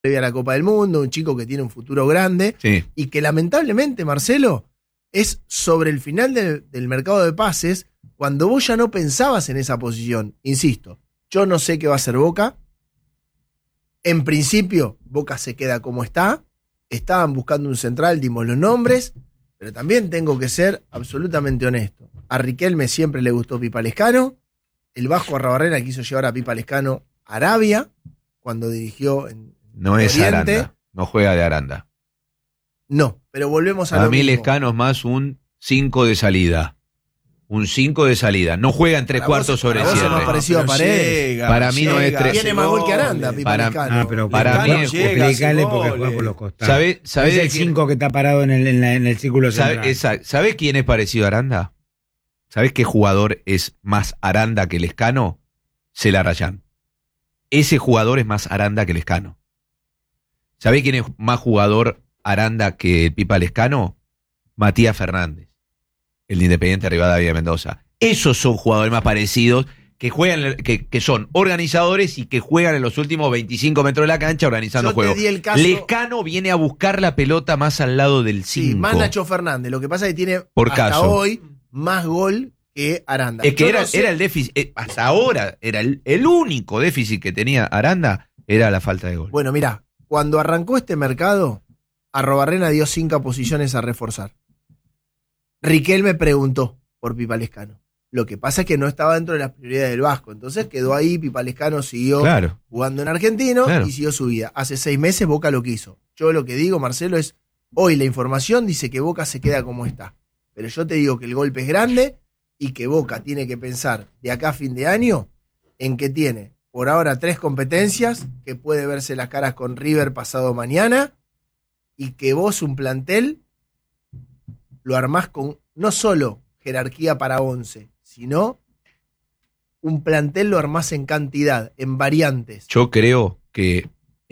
previa a la Copa del Mundo, un chico que tiene un futuro grande, Sí. y que lamentablemente, Marcelo, es sobre el final del mercado de pases, cuando vos ya no pensabas en esa posición. Insisto, yo no sé qué va a hacer Boca. En principio, Boca se queda como está. Estaban buscando un central, dimos los nombres, pero también tengo que ser absolutamente honesto. A Riquelme siempre le gustó Pipa Lescano. El Vasco Arrabarrena quiso llevar a Pipa Lescano a Arabia cuando dirigió en No es Oriente. Aranda. No juega de Aranda. No, pero volvemos a A lo mí mismo. Lescano es más un 5 de salida. Un 5 de salida. No juega en 3 Para cuartos vos- sobre para vos es cierre. más parecido a Paredes. Para mí no es tres. Tiene más gol que Aranda, Pipa Para- Lescano. Pero Para mí es- explícale porque juega por los costados. ¿Sabe Es de el quién- 5 que está parado en el círculo central. ¿Sabe quién es parecido a Aranda? ¿Sabés qué jugador es más Aranda que Lescano? Celarayán. Ese jugador es más Aranda que Lescano. ¿Sabés quién es más jugador Aranda que el Pipa Lescano? Matías Fernández, el de Independiente Rivadavia de Mendoza. Esos son jugadores más parecidos que juegan, que son organizadores y que juegan en los últimos 25 metros de la cancha organizando Yo te juego. di el caso- Lescano viene a buscar la pelota más al lado del 5. Sí, más Nacho Fernández. Lo que pasa es que tiene Por hasta caso. hoy más gol que Aranda. Es que Yo era, no sé- era el déficit, hasta ahora era el único déficit que tenía Aranda, era la falta de gol. Bueno, mirá, cuando arrancó este mercado, Arrobarrena dio 5 posiciones a reforzar. Riquelme preguntó por Pipa Lescano. Lo que pasa es que no estaba dentro de las prioridades del Vasco. Entonces quedó ahí, Pipa Lescano siguió Claro. jugando en Argentino Claro. y siguió su vida. Hace 6 meses Boca lo quiso. Yo lo que digo, Marcelo, es hoy la información dice que Boca se queda como está. Pero yo te digo que el golpe es grande y que Boca tiene que pensar de acá a fin de año en que tiene por ahora 3 competencias, que puede verse las caras con River pasado mañana, y que vos un plantel lo armás con no solo jerarquía para 11, sino un plantel lo armás en cantidad, en variantes. Yo creo que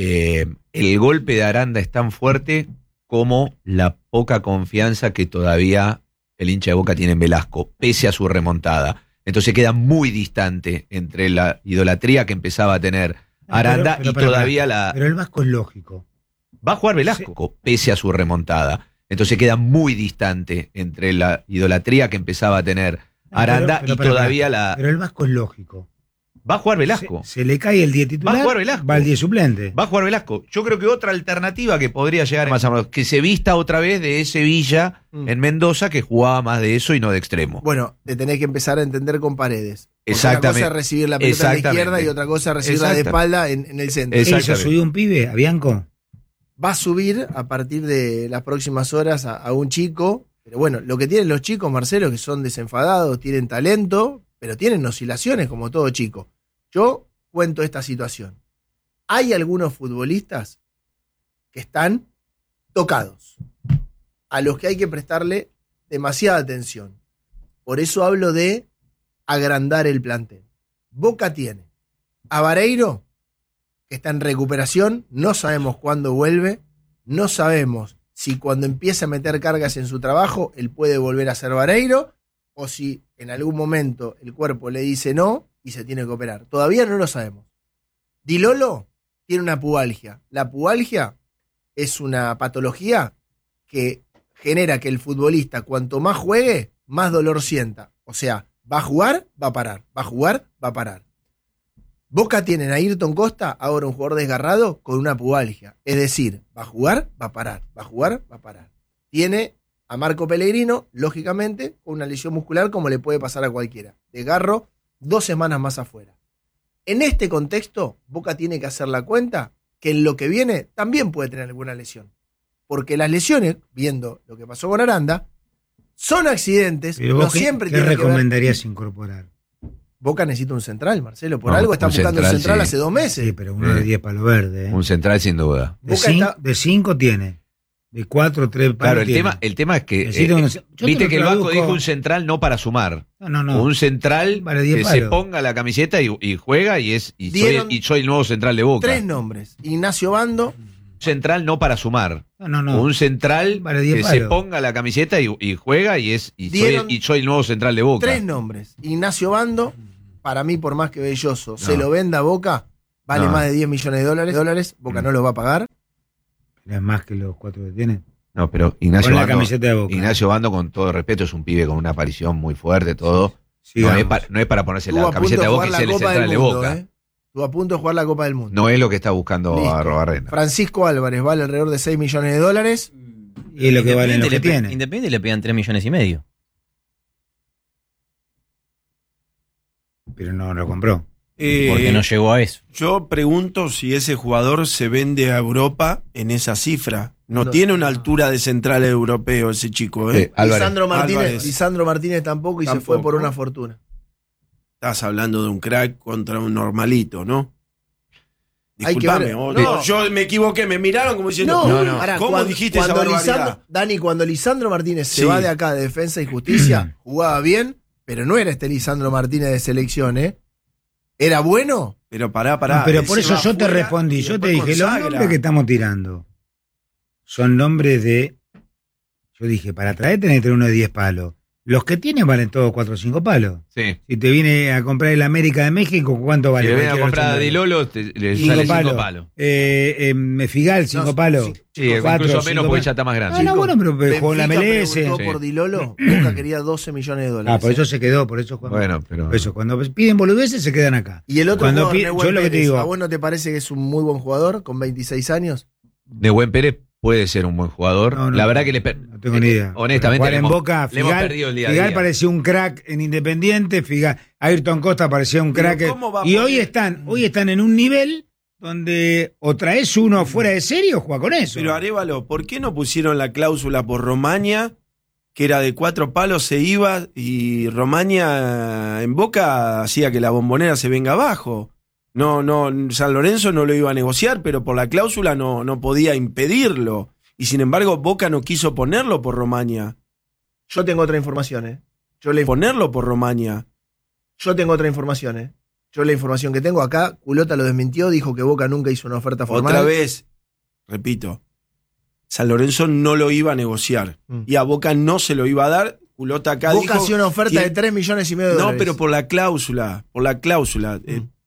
el golpe de Aranda es tan fuerte como la poca confianza que todavía el hincha de Boca tiene en Velasco, pese a su remontada. Entonces queda muy distante entre la idolatría que empezaba a tener Aranda y todavía la... Pero el Vasco es lógico. Va a jugar Velasco, pese a su remontada. Entonces queda muy distante entre la idolatría que empezaba a tener Aranda y todavía la... Pero el Vasco es lógico. Va a jugar Velasco. Se le cae el 10 titular, Va a jugar Velasco. va el 10 suplente. Va a jugar Velasco. Yo creo que otra alternativa que podría llegar más a menos, que se vista otra vez de ese Villa en Mendoza que jugaba más de eso y no de extremo. Bueno, te tenés que empezar a entender con Paredes. Porque Exactamente. una cosa es recibir la pelota en la izquierda y otra cosa es recibirla de espalda en el centro. ¿Eso subió un pibe a Bianco? Va a subir a partir de las próximas horas a un chico. Pero bueno, lo que tienen los chicos, Marcelo, que son desenfadados, tienen talento, pero tienen oscilaciones como todo chico. Yo cuento esta situación. Hay algunos futbolistas que están tocados, a los que hay que prestarle demasiada atención. Por eso hablo de agrandar el plantel. Boca tiene a Vareiro, que está en recuperación, no sabemos cuándo vuelve, no sabemos si cuando empiece a meter cargas en su trabajo, él puede volver a ser Vareiro, o si en algún momento el cuerpo le dice no y se tiene que operar. Todavía no lo sabemos. Di Lolo tiene una pubalgia. La pubalgia es una patología que genera que el futbolista, cuanto más juegue, más dolor sienta. O sea, va a jugar, va a parar. Va a jugar, va a parar. Boca tienen a Ayrton Costa, ahora un jugador desgarrado, con una pubalgia. Es decir, va a jugar, va a parar. Va a jugar, va a parar. Tiene a Marco Pellegrino, lógicamente, con una lesión muscular como le puede pasar a cualquiera. Desgarro, 2 semanas más afuera. En este contexto, Boca tiene que hacer la cuenta que en lo que viene también puede tener alguna lesión. Porque las lesiones, viendo lo que pasó con Aranda, son accidentes, Pero no vos, siempre ¿qué tienen que ver. recomendarías incorporar? Boca necesita un central, Marcelo. Por No, algo está un buscando central, el central sí. hace 2 meses. Sí, pero uno de 10 palo verde. Un central sin duda. Boca está- De 5 tiene. De 4, 3 palos Claro, tiene. el tema es que Necesita uno- yo te viste lo que el Vasco traduzco. dijo un central no para sumar. No. Un central Vale 10 que se palos. ponga la camiseta y juega y Dieron soy el nuevo central de Boca. 3 nombres. Ignacio Bando, Un central no para sumar. No. Un central Vale 10 que se palos. ponga la camiseta y juega y Dieron soy el nuevo central de Boca. 3 nombres. Ignacio Bando, para mí, por más que Belloso se No. lo venda a Boca, vale No. más de 10 millones de dólares, Boca no lo va a pagar. Pero es más que los 4 que tiene. No, pero Ignacio Con la Bando, camiseta de Boca. Ignacio Bando, con todo respeto, es un pibe con una aparición muy fuerte, todo. No Sigamos. es para ponerse Estuvo la a punto camiseta de de Boca jugar y la ser el Copa central del de Mundo, Boca. Estuvo a punto de jugar la Copa del Mundo. No es lo que está buscando Listo. Arrobarrena. Francisco Álvarez vale alrededor de 6 millones de dólares. Y es lo que valen los que tienen. Independiente le pegan 3,5 millones. Pero no lo compró. Porque no llegó a eso. Yo pregunto si ese jugador se vende a Europa en esa cifra. No, No. tiene una altura de central europeo ese chico, ¿eh? Álvarez. Lisandro Martínez tampoco y se Tampoco. fue por una fortuna. Estás hablando de un crack contra un normalito, ¿no? Hay que Disculpame, ver- no, yo me equivoqué, me miraron como diciendo, no. Pará, ¿cómo dijiste esa cuando barbaridad? cuando Lisandro Martínez se Sí. va de acá de Defensa y Justicia, jugaba bien, pero no era este Lisandro Martínez de selección, ¿eh? ¿Era bueno? Pero pará. No, pero por ese eso va yo te afuera respondí. y Yo te después dije, los consagra. nombres que estamos tirando son nombres de. Yo dije, para traer tenés que tener uno de 10 palos. Los que tienen valen todos 4 o 5 palos. Sí. Si te viene a comprar el América de México, ¿cuánto Si vale? le vienen a cualquiera comprar a de Di los Lolo, le Cinco sale 5 palos. palos. Mefigal, 5 No, palos. sí, Sí, Cuatro, incluso cinco menos porque palos. ya está más No, grande. no, bueno, pero jugó en la Benfica MLS. preguntó Sí. por Di Lolo, Boca quería 12 millones de dólares. Por eso se quedó, por eso cuando, Bueno, pero. por eso, cuando piden boludeces se quedan acá. Y el otro Cuando jugador, pide- Nehuen yo lo que te Pérez, digo- ¿a vos no te parece que es un muy buen jugador con 26 años? De Buen Pérez puede ser un buen jugador. No, no, la verdad que no tengo ni idea. honestamente, Jugar le en hemos- Boca, le hemos Figal, perdido el día a Figal día. parecía un crack en Independiente, Ayrton Costa parecía un Pero crack. ¿cómo va a Y poner? hoy están en un nivel donde o traes uno fuera de serie o juega con eso. Pero Arévalo, ¿por qué no pusieron la cláusula por Romaña, que era de 4 palos, se iba y Romaña en Boca hacía que la Bombonera se venga abajo? No, San Lorenzo no lo iba a negociar, pero por la cláusula no podía impedirlo. Y sin embargo, Boca no quiso ponerlo por Romaña. Yo tengo otra información, ¿eh? Ponerlo por Romaña. Yo tengo otra información, ¿eh? Yo la información que tengo acá, Culota lo desmintió, dijo que Boca nunca hizo una oferta formal. Otra vez, repito, San Lorenzo no lo iba a negociar. Mm. Y a Boca no se lo iba a dar. Culota acá Boca dijo hacía una oferta que- de 3 millones y medio de No, dólares. pero por la cláusula. Por la cláusula.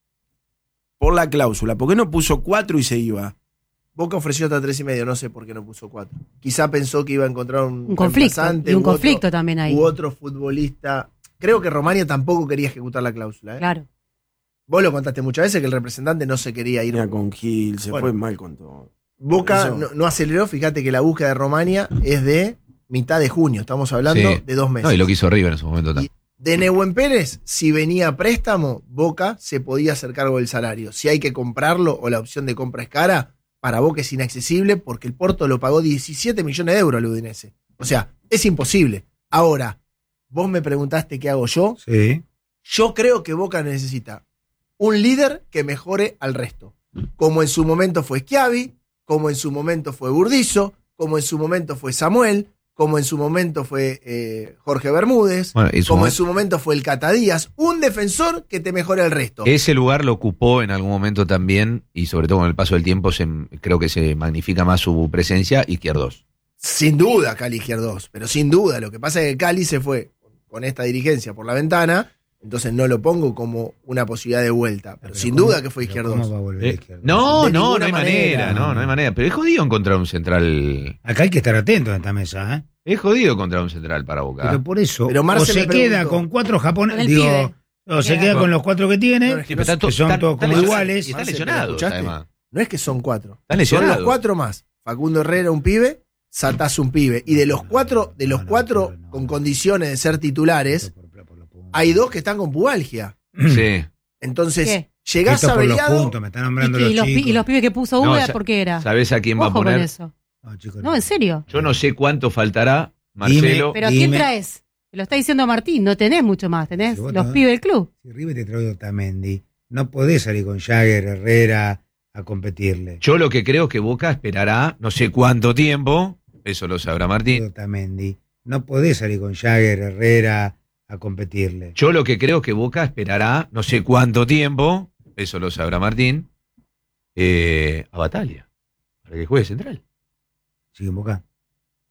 Por la cláusula. ¿Por qué no puso 4 y se iba? Boca ofreció hasta 3,5, no sé por qué no puso 4. Quizá pensó que iba a encontrar un conflicto. reemplazante Y un u otro- conflicto también ahí. U otro futbolista. Creo que Romania tampoco quería ejecutar la cláusula, ¿eh? Claro. Vos lo contaste muchas veces que el representante no se quería ir. Mira con Gil, se Bueno. fue mal con todo. Boca Eso. no aceleró, fíjate que la búsqueda de Romania es de mitad de junio, estamos hablando Sí. de 2 meses. No, y lo que hizo River en su momento también. De Nehuen Pérez, si venía a préstamo, Boca se podía hacer cargo del salario. Si hay que comprarlo o la opción de compra es cara, para Boca es inaccesible porque el Porto lo pagó 17 millones de euros al Udinese. O sea, es imposible. Ahora, vos me preguntaste qué hago yo. Sí. Yo creo que Boca necesita un líder que mejore al resto. Como en su momento fue Schiavi, como en su momento fue Burdizo, como en su momento fue Samuel, como en su momento fue Jorge Bermúdez, Bueno, y su como en momento- su momento fue el Cata Díaz. Un defensor que te mejore al resto. Ese lugar lo ocupó en algún momento también, y sobre todo con el paso del tiempo, creo que se magnifica más su presencia, Izquierdos. Sin duda, Cali Izquierdos, pero sin duda. Lo que pasa es que Cali se fue con esta dirigencia por la ventana, entonces no lo pongo como una posibilidad de vuelta. Pero sin ¿cómo- duda que fue pero Izquierdos. ¿Cómo va a volver Izquierdos? No, De no, ninguna no hay manera. manera, no hay manera. Pero es jodido encontrar un central. Acá hay que estar atento en esta mesa, ¿eh? Es jodido encontrar un central para Boca. Pero por eso, Pero o Marce se me queda preguntó. con 4 japoneses, Con el digo, pibe. o se Queda. queda con los 4 que tiene, No, es Sí, pero están que son todos como lesionados. iguales. Y están Marce, lesionados, ¿escuchaste? además. No es que son 4. Están Son lesionados. los 4 más. Facundo Herrera, un pibe. Sataz, un pibe. Y de los 4, No, con condiciones de ser titulares, hay 2 que están con pubalgia. Sí. Entonces, ¿Qué? llegás Esto por los averiado. puntos, me están nombrando Y los los, chicos. y los pibes que puso No, Uber, ¿por qué era? ¿Sabés a quién va a Ojo con poner? eso. No, chicos, No, en serio. Yo no sé cuánto faltará, Marcelo. Pero ¿a quién Dime. traes? Te lo está diciendo Martín, no tenés mucho más, tenés Si vos los no- pibes del club. Si River te trae Otamendi, no podés salir con Jagger, Herrera a competirle. Yo lo que creo que Boca esperará no sé cuánto tiempo, eso lo sabrá Martín. Otamendi, no podés salir con Jagger, Herrera a competirle. Yo lo que creo que Boca esperará no sé cuánto tiempo, eso lo sabrá Martín, a Batalla, para que juegue central. Sigue en Boca.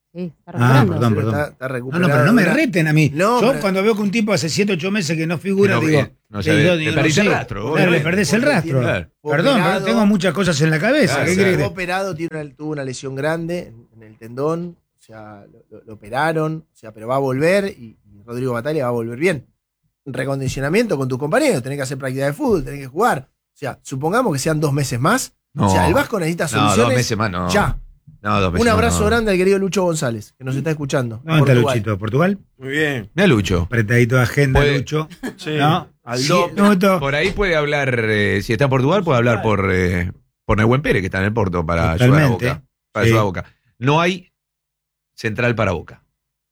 Sí, está recuperando. perdón. Está No, recuperado. pero no me reten a mí. No, Yo pero- cuando veo que un tipo hace 7, 8 meses que no figura, Que no, digo... no sabe, digo, le no perdiste el sé. rastro, Claro, le obvio. perdés el Porque rastro. tiene- fue Perdón, pero operado. tengo muchas cosas en la cabeza. Claro, ¿Qué claro. crees? Fue operado, tuvo una lesión grande en el tendón, o sea, lo operaron, o sea, pero va a volver y Rodrigo Batalla va a volver bien. Recondicionamiento con tus compañeros, tenés que hacer práctica de fútbol, tenés que jugar. O sea, supongamos que sean 2 meses más. No. O sea, el Vasco necesita No, soluciones. 2 meses más no. Ya. No, 2 meses Un más abrazo no. grande al querido Lucho González, que nos está escuchando. ¿Dónde está Portugal. Luchito? ¿Portugal? Muy bien. Mira Lucho. Apretadito de agenda, Puede- Lucho. Sí. ¿No? Al Sí, dope. minuto. Por ahí puede hablar, si está en Portugal, puede hablar por Nehuen Pérez, que está en el Porto, para ayudar a Totalmente. Boca. Para Sí. ayudar a Boca. No hay central para Boca.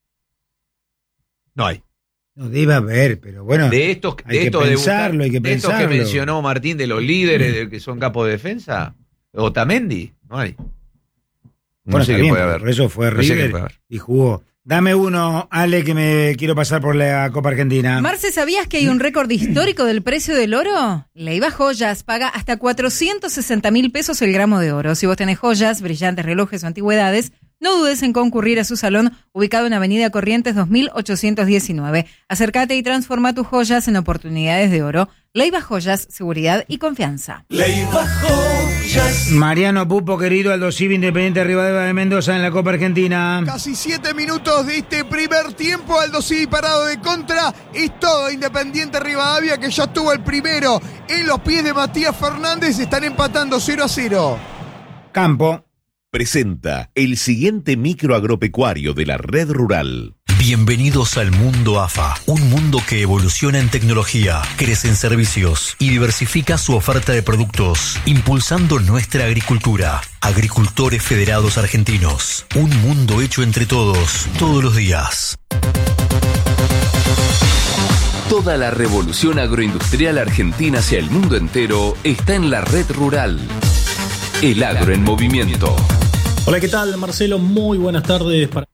No hay. No debe haber, pero bueno. De estos, hay de que estos de pensarlo, buscar- hay que de estos que pensarlo. mencionó Martín, de los líderes que son capos de defensa, Otamendi, no hay. No Bueno, sé está qué bien, puede pero haber. por eso fue No sé qué River puede haber. y jugó. Dame uno, Ale, que me quiero pasar por la Copa Argentina. Marce, ¿sabías que hay un récord histórico del precio del oro? Leiva Joyas paga hasta 460.000 pesos el gramo de oro. Si vos tenés joyas, brillantes, relojes o antigüedades, no dudes en concurrir a su salón ubicado en Avenida Corrientes 2819. Acércate y transforma tus joyas en oportunidades de oro. Leiva Joyas, seguridad y confianza. Mariano Pupo, querido, Aldo Civi, Independiente Rivadavia de Mendoza en la Copa Argentina. Casi 7 minutos de este primer tiempo. Aldo Civi parado de contra. Es todo Independiente Rivadavia, que ya estuvo el primero en los pies de Matías Fernández. Están empatando 0-0. Campo. Presenta el siguiente micro agropecuario de la red rural. Bienvenidos al mundo AFA, un mundo que evoluciona en tecnología, crece en servicios y diversifica su oferta de productos, impulsando nuestra agricultura. Agricultores Federados Argentinos, un mundo hecho entre todos, todos los días. Toda la revolución agroindustrial argentina hacia el mundo entero está en la red rural. El agro en movimiento. Hola, ¿qué tal, Marcelo? Muy buenas tardes para...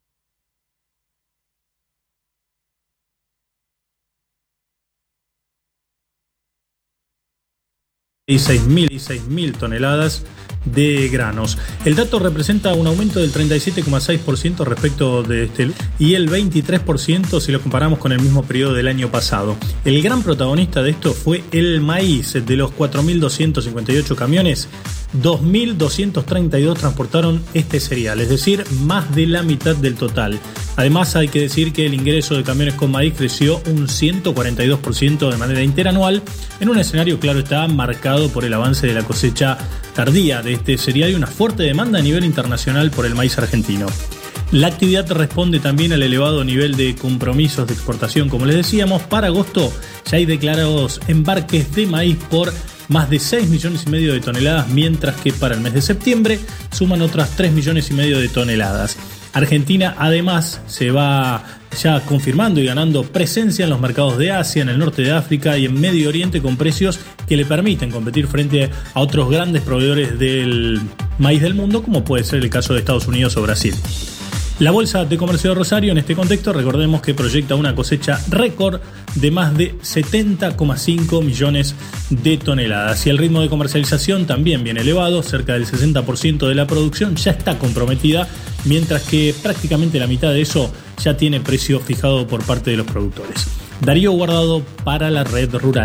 Y 6.000 toneladas de granos. El dato representa un aumento del 37,6% respecto de este y el 23% si lo comparamos con el mismo periodo del año pasado. El gran protagonista de esto fue el maíz. De los 4.258 camiones, 2.232 transportaron este cereal, es decir, más de la mitad del total. Además, hay que decir que el ingreso de camiones con maíz creció un 142% de manera interanual, en un escenario, claro está, marcado por el avance de la cosecha tardía de este cereal y una fuerte demanda a nivel internacional por el maíz argentino. La actividad responde también al elevado nivel de compromisos de exportación, como les decíamos. Para agosto ya hay declarados embarques de maíz por más de 6,5 millones de toneladas, mientras que para el mes de septiembre suman otras 3,5 millones de toneladas. Argentina además se va ya confirmando y ganando presencia en los mercados de Asia, en el norte de África y en Medio Oriente, con precios que le permiten competir frente a otros grandes proveedores del maíz del mundo, como puede ser el caso de Estados Unidos o Brasil. La Bolsa de Comercio de Rosario, en este contexto, recordemos que proyecta una cosecha récord de más de 70,5 millones de toneladas. Y el ritmo de comercialización también bien elevado, cerca del 60% de la producción ya está comprometida, mientras que prácticamente la mitad de eso ya tiene precio fijado por parte de los productores. Darío Guardado para la Red Rural.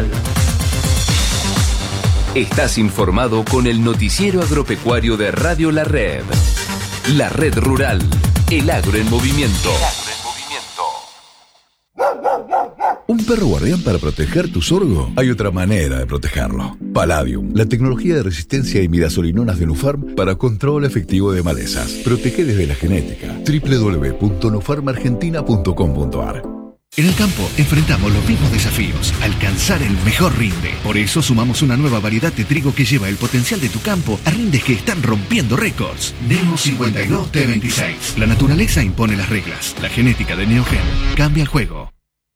Estás informado con el noticiero agropecuario de Radio La Red. La Red Rural. El agro en movimiento. ¿Un perro guardián para proteger tu sorgo? Hay otra manera de protegerlo. Palladium, la tecnología de resistencia a imidazolinonas de Nufarm para control efectivo de malezas. Protege desde la genética. www.nufarmargentina.com.ar. En el campo enfrentamos los mismos desafíos, alcanzar el mejor rinde. Por eso sumamos una nueva variedad de trigo que lleva el potencial de tu campo a rindes que están rompiendo récords. Nemo 52 T26. La naturaleza impone las reglas. La genética de Neogen cambia el juego.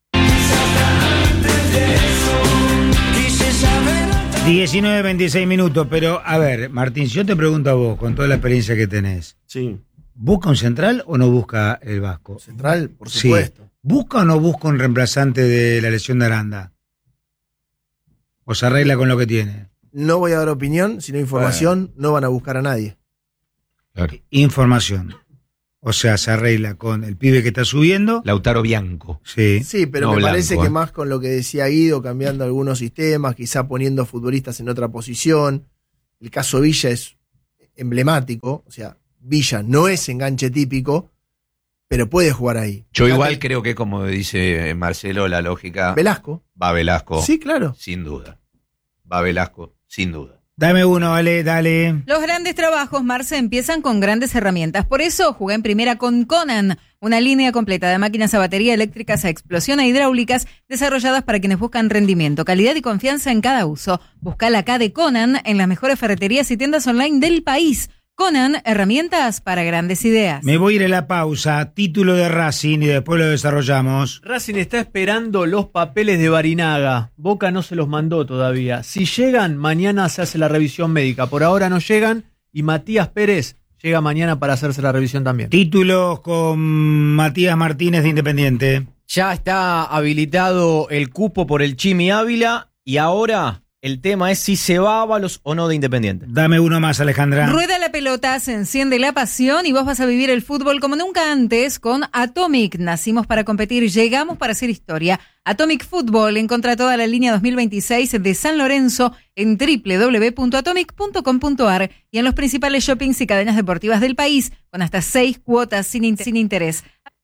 19:26 minutos, pero a ver, Martín, si yo te pregunto a vos, con toda la experiencia que tenés, Sí. ¿busca un central o no busca el Vasco? Central, por Sí. supuesto. ¿Busca o no busca un reemplazante de la lesión de Aranda? ¿O se arregla con lo que tiene? No voy a dar opinión, sino información, no van a buscar a nadie. Información. O sea, se arregla con el pibe que está subiendo. Lautaro Bianco. Sí. Sí, pero No me Blanco, parece que más con lo que decía Guido, cambiando algunos sistemas, quizá poniendo futbolistas en otra posición. El caso Villa es emblemático, o sea, Villa no es enganche típico, pero puede jugar ahí. Yo Fíjate, igual creo que, como dice Marcelo, la lógica... Velasco. Va Velasco. Sí, claro. Sin duda. Va Velasco, sin duda. Dame uno, Ale, dale. Los grandes trabajos, Marce, empiezan con grandes herramientas. Por eso jugué en primera con Conan, una línea completa de máquinas a batería eléctricas a explosión e hidráulicas desarrolladas para quienes buscan rendimiento, calidad y confianza en cada uso. Buscala acá de Conan en las mejores ferreterías y tiendas online del país. Conan, herramientas para grandes ideas. Me voy a ir a la pausa, título de Racing y después lo desarrollamos. Racing está esperando los papeles de Barinaga. Boca no se los mandó todavía. Si llegan, mañana se hace la revisión médica. Por ahora no llegan y Matías Pérez llega mañana para hacerse la revisión también. Títulos con Matías Martínez de Independiente. Ya está habilitado el cupo por el Chimi Ávila y ahora el tema es si se va Ábalos o no de Independiente. Dame uno más, Alejandra. Rueda la pelota, se enciende la pasión y vos vas a vivir el fútbol como nunca antes con Atomic. Nacimos para competir, llegamos para hacer historia. Atomic Fútbol, encontra toda la línea 2026 de San Lorenzo en www.atomic.com.ar y en los principales shoppings y cadenas deportivas del país con hasta 6 cuotas sin interés.